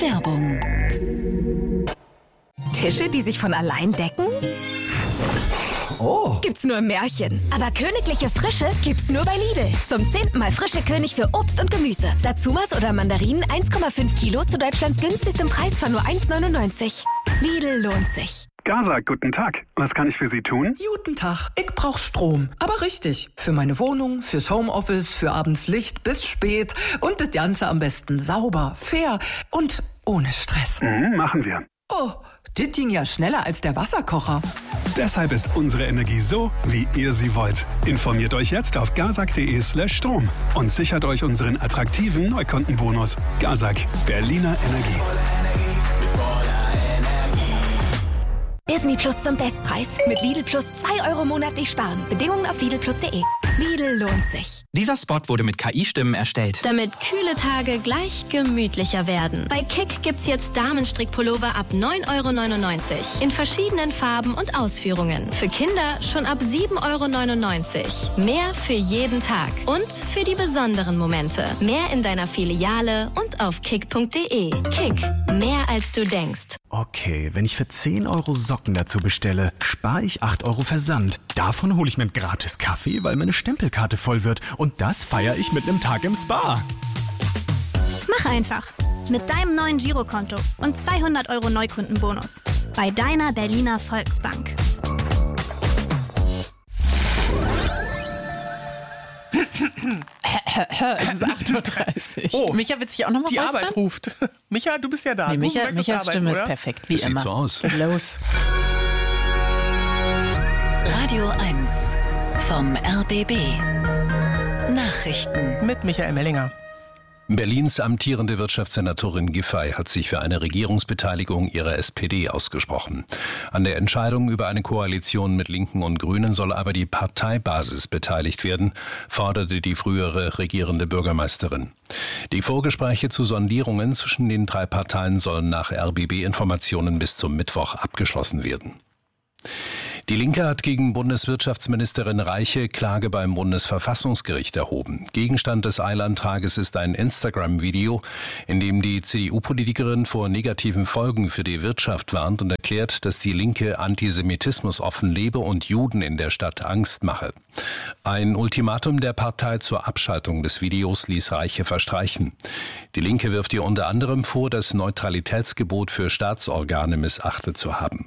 Werbung. Tische, die sich von allein decken? Oh. Gibt's nur im Märchen. Aber königliche Frische gibt's nur bei Lidl. Zum 10. Mal frische König für Obst und Gemüse. Satsumas oder Mandarinen 1,5 Kilo zu Deutschlands günstigstem Preis von nur 1,99. Lidl lohnt sich. Gaza, guten Tag. Was kann ich für Sie tun? Guten Tag. Ich brauch Strom. Aber richtig. Für meine Wohnung, fürs Homeoffice, für abends Licht bis spät. Und das Ganze am besten sauber, fair und ohne Stress. Machen wir. Oh, das ging ja schneller als der Wasserkocher. Deshalb ist unsere Energie so, wie ihr sie wollt. Informiert euch jetzt auf gazak.de/Strom und sichert euch unseren attraktiven Neukundenbonus. Gazak, Berliner Energie. Disney Plus zum Bestpreis. Mit Lidl Plus 2 Euro monatlich sparen. Bedingungen auf lidlplus.de. Lidl lohnt sich. Dieser Spot wurde mit KI-Stimmen erstellt. Damit kühle Tage gleich gemütlicher werden. Bei Kick gibt's jetzt Damenstrickpullover ab 9,99 € in verschiedenen Farben und Ausführungen. Für Kinder schon ab 7,99 €. Mehr für jeden Tag und für die besonderen Momente. Mehr in deiner Filiale und auf kick.de. Kick, mehr als du denkst. Okay, wenn ich für 10 € Socken dazu bestelle, spare ich 8 € Versand. Davon hole ich mir einen gratis Kaffee, weil meine Stempelkarte voll wird. Und das feiere ich mit einem Tag im Spa. Mach einfach. Mit deinem neuen Girokonto und 200 € Neukundenbonus. Bei deiner Berliner Volksbank. Es ist 8:30 Uhr. Oh, Micha wird sich auch nochmal die Arbeit ruft. Micha, du bist ja da. Nee, Michas Stimme ist perfekt, wie immer. Sieht so aus. Geht los. Radio 1 vom RBB. Nachrichten. Mit Michael Mellinger. Berlins amtierende Wirtschaftssenatorin Giffey hat sich für eine Regierungsbeteiligung ihrer SPD ausgesprochen. An der Entscheidung über eine Koalition mit Linken und Grünen soll aber die Parteibasis beteiligt werden, forderte die frühere regierende Bürgermeisterin. Die Vorgespräche zu Sondierungen zwischen den drei Parteien sollen nach RBB-Informationen bis zum Mittwoch abgeschlossen werden. Die Linke hat gegen Bundeswirtschaftsministerin Reiche Klage beim Bundesverfassungsgericht erhoben. Gegenstand des Eilantrages ist ein Instagram-Video, in dem die CDU-Politikerin vor negativen Folgen für die Wirtschaft warnt und erklärt, dass die Linke Antisemitismus offen lebe und Juden in der Stadt Angst mache. Ein Ultimatum der Partei zur Abschaltung des Videos ließ Reiche verstreichen. Die Linke wirft ihr unter anderem vor, das Neutralitätsgebot für Staatsorgane missachtet zu haben.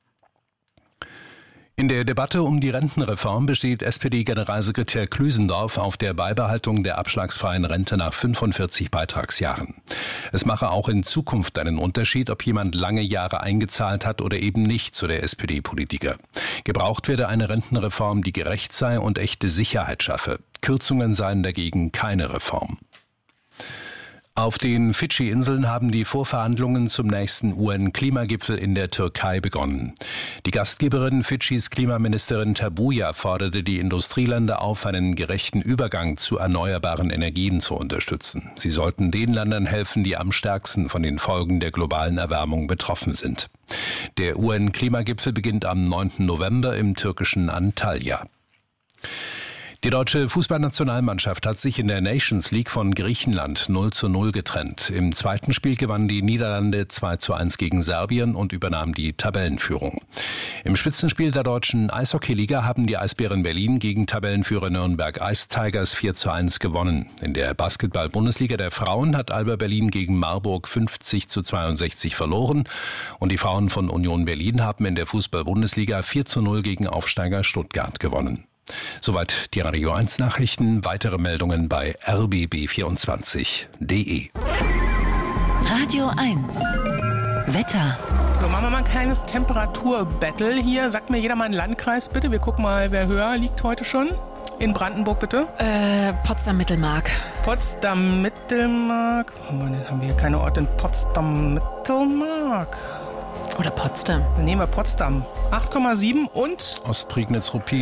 In der Debatte um die Rentenreform besteht SPD-Generalsekretär Klüsendorf auf der Beibehaltung der abschlagsfreien Rente nach 45 Beitragsjahren. Es mache auch in Zukunft einen Unterschied, ob jemand lange Jahre eingezahlt hat oder eben nicht, so der SPD-Politiker. Gebraucht werde eine Rentenreform, die gerecht sei und echte Sicherheit schaffe. Kürzungen seien dagegen keine Reform. Auf den Fidschi-Inseln haben die Vorverhandlungen zum nächsten UN-Klimagipfel in der Türkei begonnen. Die Gastgeberin Fidschis Klimaministerin Tabuya forderte die Industrieländer auf, einen gerechten Übergang zu erneuerbaren Energien zu unterstützen. Sie sollten den Ländern helfen, die am stärksten von den Folgen der globalen Erwärmung betroffen sind. Der UN-Klimagipfel beginnt am 9. November im türkischen Antalya. Die deutsche Fußballnationalmannschaft hat sich in der Nations League von Griechenland 0:0 getrennt. Im zweiten Spiel gewannen die Niederlande 2:1 gegen Serbien und übernahmen die Tabellenführung. Im Spitzenspiel der deutschen Eishockeyliga haben die Eisbären Berlin gegen Tabellenführer Nürnberg Ice Tigers 4:1 gewonnen. In der Basketball-Bundesliga der Frauen hat Alba Berlin gegen Marburg 50:62 verloren. Und die Frauen von Union Berlin haben in der Fußball-Bundesliga 4:0 gegen Aufsteiger Stuttgart gewonnen. Soweit die Radio 1 Nachrichten. Weitere Meldungen bei rbb24.de. Radio 1 Wetter. So, machen wir mal ein kleines Temperaturbattle hier. Sagt mir jeder mal einen Landkreis, bitte. Wir gucken mal, wer höher liegt heute schon. In Brandenburg, bitte. Potsdam-Mittelmark. Potsdam-Mittelmark. Haben wir hier keine Orte in Potsdam-Mittelmark? Oder Potsdam. Dann nehmen wir Potsdam. 8,7 und? Ostprignitz-Ruppin.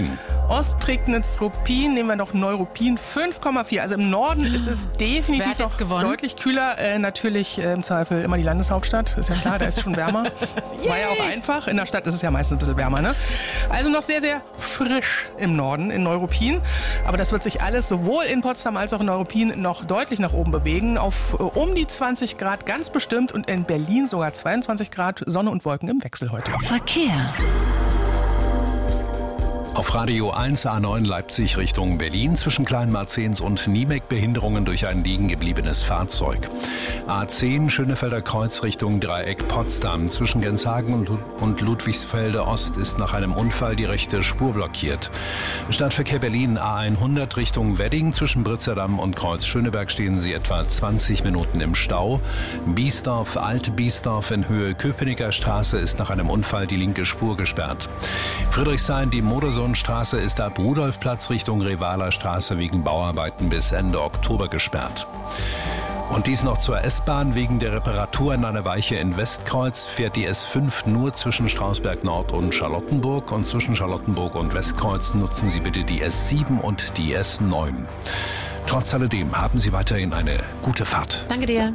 Ost Prignitz-Ruppin, nehmen wir noch Neuruppin, 5,4. Also im Norden ist es definitiv noch deutlich kühler. Natürlich im Zweifel immer die Landeshauptstadt, ist ja klar, da ist es schon wärmer. War ja auch einfach, in der Stadt ist es ja meistens ein bisschen wärmer. Ne? Also noch sehr, sehr frisch im Norden, in Neuruppin. Aber das wird sich alles sowohl in Potsdam als auch in Neuruppin noch deutlich nach oben bewegen. Auf um die 20 Grad ganz bestimmt und in Berlin sogar 22 Grad, Sonne und Wolken im Wechsel heute. Verkehr. Auf Radio 1 A9 Leipzig Richtung Berlin zwischen Kleinmarzens und Niemek Behinderungen durch ein liegen gebliebenes Fahrzeug. A10 Schönefelder Kreuz Richtung Dreieck Potsdam zwischen Genshagen und Ludwigsfelde Ost ist nach einem Unfall die rechte Spur blockiert. Stadtverkehr Berlin A100 Richtung Wedding zwischen Britzerdamm und Kreuz Schöneberg stehen Sie etwa 20 Minuten im Stau. Biesdorf, Alte Biesdorf in Höhe Köpenicker Straße ist nach einem Unfall die linke Spur gesperrt. Friedrichshain, die Modersohnstraße ist ab Rudolfplatz Richtung Revaler Straße wegen Bauarbeiten bis Ende Oktober gesperrt. Und dies noch zur S-Bahn. Wegen der Reparatur an einer Weiche in Westkreuz fährt die S5 nur zwischen Strausberg Nord und Charlottenburg. Und zwischen Charlottenburg und Westkreuz nutzen Sie bitte die S7 und die S9. Trotz alledem haben Sie weiterhin eine gute Fahrt. Danke dir.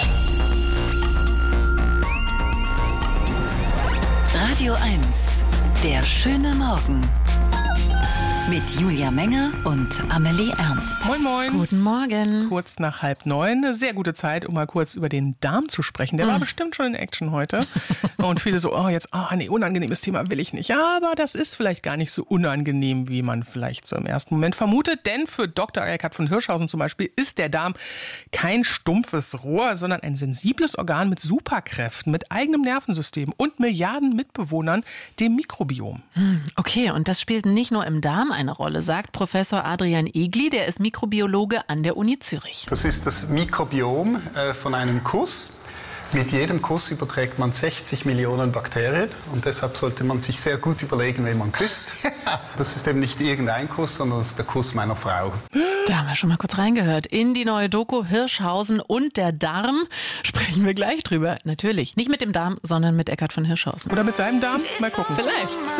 Radio 1, der schöne Morgen. Mit Julia Menger und Amelie Ernst. Moin, moin. Guten Morgen. Kurz nach 8:30. Eine sehr gute Zeit, um mal kurz über den Darm zu sprechen. Der war bestimmt schon in Action heute. Und viele so, nee, unangenehmes Thema will ich nicht. Ja, aber das ist vielleicht gar nicht so unangenehm, wie man vielleicht so im ersten Moment vermutet. Denn für Dr. Eckhard von Hirschhausen zum Beispiel ist der Darm kein stumpfes Rohr, sondern ein sensibles Organ mit Superkräften, mit eigenem Nervensystem und Milliarden Mitbewohnern, dem Mikrobiom. Okay, und das spielt nicht nur im Darm eine Rolle, sagt Professor Adrian Egli, der ist Mikrobiologe an der Uni Zürich. Das ist das Mikrobiom von einem Kuss. Mit jedem Kuss überträgt man 60 Millionen Bakterien und deshalb sollte man sich sehr gut überlegen, wen man küsst. Das ist eben nicht irgendein Kuss, sondern das ist der Kuss meiner Frau. Da haben wir schon mal kurz reingehört. In die neue Doku Hirschhausen und der Darm sprechen wir gleich drüber. Natürlich, nicht mit dem Darm, sondern mit Eckhard von Hirschhausen. Oder mit seinem Darm? Mal gucken. Vielleicht.